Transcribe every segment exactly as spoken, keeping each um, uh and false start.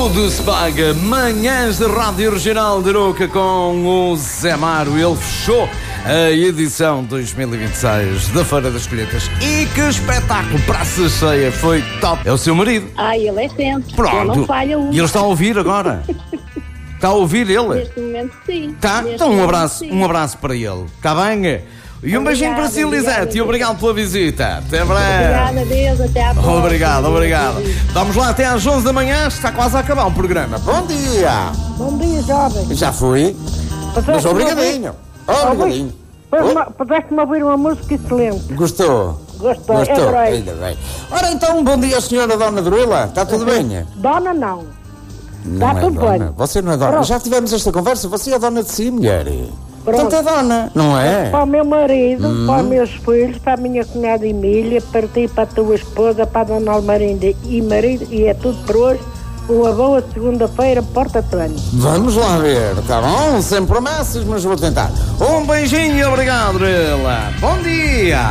Tudo se paga. Manhãs de Rádio Regional de Aroca com o Zé Mário. Ele fechou a edição dois mil e vinte e seis da Feira das Colheitas. E que espetáculo! Praça cheia, foi top. É o seu marido. Ah, ele é sempre. Pronto. Ele não falha um. E ele está a ouvir agora? Está a ouvir ele? Neste momento, sim. Tá? Neste Então um momento, abraço, sim. um abraço para ele. Está bem? E um Obrigada, beijinho para si, obrigada, Elisete. E obrigado pela visita. Até breve. Obrigada, Deus. Até à próxima. Obrigado, obrigado. Vamos lá até às onze da manhã. Está quase a acabar o programa. Bom dia. Bom dia, jovem. Já fui. Mas obrigadinho. Obrigadinho. Oh, Pudeste-me ouvir uma música excelente. Gostou? Gostou, Gostou? adorei. Ainda bem. Ora então, bom dia, senhora Dona Druila. Está tudo bem? Dona não. Não Está é tudo dona. bem. Você não é dona. Pronto. Já tivemos esta conversa. Você é dona de si, mulher. Pronto. Portanto é dona, não é? Para o meu marido, Hum. para os meus filhos, para a minha cunhada Emília, para ti, para a tua esposa, para a dona Almarinda e marido, e é tudo por hoje. Uma boa segunda-feira, porta-te. Vamos lá ver, tá bom? Sem promessas, mas vou tentar. Um beijinho e obrigado, Drila. Bom dia.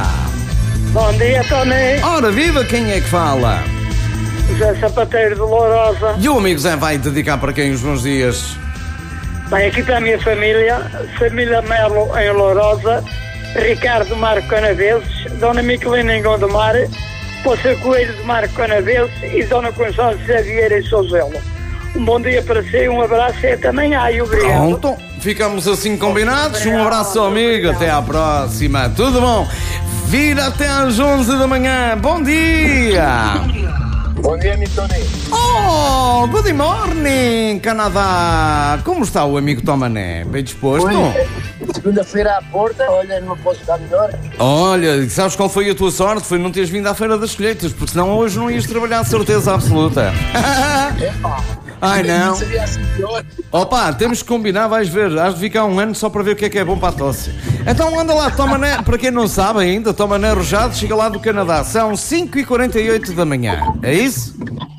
Bom dia, Tony. Ora, viva, quem é que fala? José Sapateiro de Lourosa. E o amigo Zé vai dedicar para quem os bons dias? Bem, aqui está a minha família. Família Melo em Lourosa. Ricardo Marco Canaveses. Dona Miquelina em Gondomar. Poça Coelho de Marco Canaveses. E Dona Constância Vieira em Souzelo. Um bom dia para si, um abraço e até amanhã. E obrigado. Pronto, ficamos assim combinados. Um abraço, amigo. Até à próxima. Tudo bom? Vira até às onze da manhã. Bom dia. Bom dia, meu Tony. Oh, good morning, Canadá. Como está o amigo Tomané? Bem disposto? Oi, segunda-feira à porta, olha, não posso estar melhor. Olha, sabes qual foi a tua sorte? Foi não teres vindo à Feira das Colheitas, porque senão hoje não ias trabalhar de certeza absoluta. Epá, Ai não. seria assim pior. Opa, temos que combinar, vais ver. Has de ficar um ano só para ver o que é que é bom para a tosse. Então anda lá, Tomané, para quem não sabe ainda, Tomané Rojado chega lá do Canadá. São cinco e quarenta e oito da manhã. É isso?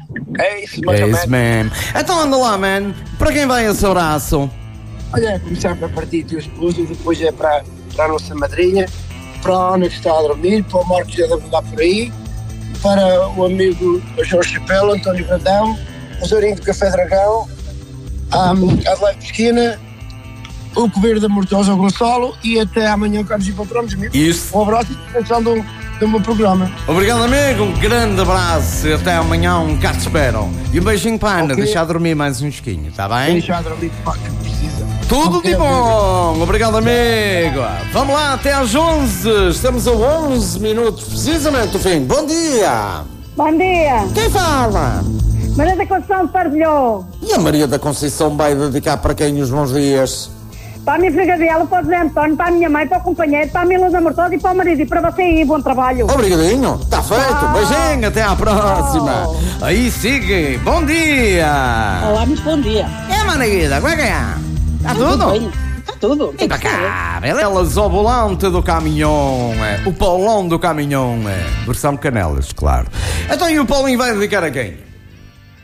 É isso, mais É ou isso, menos. man. Então anda lá, man. Para quem vai esse abraço? Olha, começar para partir do teu esposo, depois é para, para a nossa madrinha, para a Ana que está a dormir, para o Marcos que já deve andar por aí, para o amigo Jorge Chapéu, António Brandão, o Zorinho do Café Dragão, a Adelaide Pesquina, o Coveiro da Mortosa, o Gonçalo, e até amanhã cá nos encontramos, amigo. Isso. Um abraço e atenção do, do meu programa. Obrigado, amigo. Um grande abraço. Até amanhã. Um cá te esperam. E um beijinho para a Ana. Ok. Deixar dormir mais um esquinho, está bem? Deixa a dormir para que precisa. Tudo Ok, de amigo. bom. Obrigado, amigo. Vamos lá, até às onze. Estamos a onze minutos, precisamente o fim. Bom dia. Bom dia. Quem fala? Maria da Conceição de Parvilhão. E a Maria da Conceição vai dedicar para quem os bons dias? Para a minha filha Gabriela, para o José António, para a minha mãe, para o companheiro, para a Mila da Mortosa e para o marido. E para você aí, bom trabalho. Obrigadinho. Está feito. Beijinho. Até à próxima. Aí sigue. Bom dia. Olá, muito bom dia. É, Managuida. Como é que é? Está tudo? bem? Está tudo. Vem para cá, elas ao volante do caminhão, é. O Paulão do caminhão, é. Versão Canelas, claro. Então e o Paulinho vai dedicar a quem?